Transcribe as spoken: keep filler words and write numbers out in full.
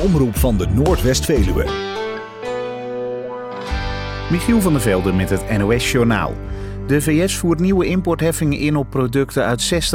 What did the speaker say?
omroep van de Noordwest-Veluwe. Michiel van der Velde met het N O S Journaal. De V S voert nieuwe importheffingen in op producten uit zestig